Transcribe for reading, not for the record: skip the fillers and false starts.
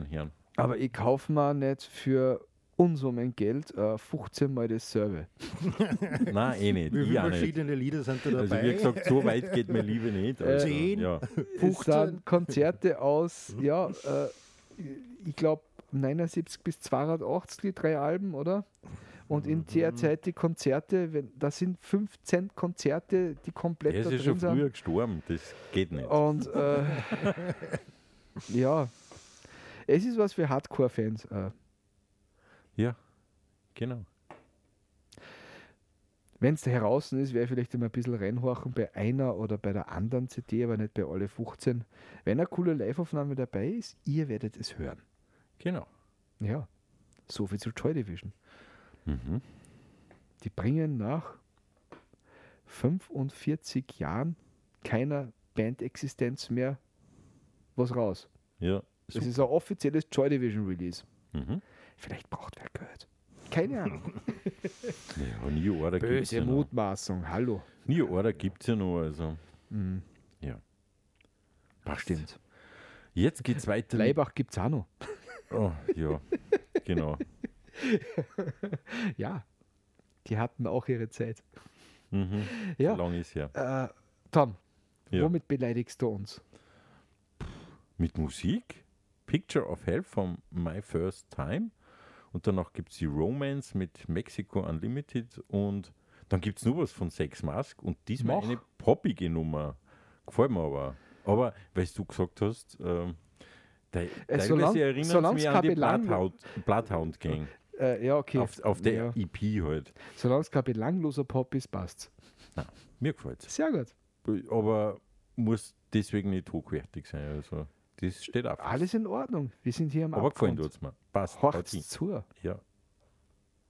gern hören. Aber ich kaufe mir nicht für Unsummen Geld 15 Mal dasselbe. Nein, eh nicht. Wie Ich viele auch nicht. verschiedene Lieder sind da dabei? Also wie gesagt, so weit geht meine Liebe nicht. Also, 10. ja. Es 15. sind Konzerte aus, ich glaube 79 bis 280 die 3 Alben, oder? Und in der Zeit die Konzerte, das sind 15 Konzerte, die komplett Der ist da ja drin schon sind. früher gestorben, das geht nicht. Und ja, es ist was für Hardcore-Fans. Ja, genau. Wenn es da heraus ist, wäre vielleicht immer ein bisschen reinhorchen bei einer oder bei der anderen CD, aber nicht bei alle 15. Wenn eine coole Live-Aufnahme dabei ist, ihr werdet es hören. Genau. Ja, so viel zu Joy Division. Mhm. Die bringen nach 45 Jahren keiner Bandexistenz mehr was raus. Ja. Das ist ein offizielles Joy Division Release. Mhm. Vielleicht braucht wer Geld. Keine Ahnung. Ja, nie Order gibt es Böse ja noch. Mutmaßung, hallo. Nie Order gibt es ja noch. Also. Ja. Passt. Stimmt. Jetzt geht es weiter. Leibach gibt es auch noch. Oh, ja, genau. Ja, die hatten auch ihre Zeit. Mhm. Ja, Lang ist her. Tom, Ja. womit beleidigst du uns? Mit Musik. Picture of Hell von My First Time. Und danach gibt es die Romance mit Mexico Unlimited. Und dann gibt es nur was von Sex Mask. Und diesmal Mach. eine poppige Nummer. Gefällt mir aber. Aber, weil du gesagt hast, teilweise erinnert es solang's mich an kein die Belang- Bloodhound Gang. Ja, okay. Auf der Ja. EP halt. Solange es kein belangloser Pop ist, passt's. Nein, mir gefällt es. Sehr gut. Aber muss deswegen nicht hochwertig sein. Also, das steht auf. Alles in Ordnung. Wir sind hier am Aber gefallen Abgrund. tut es mir. Passt. Horcht's haut hin. zu. Ja.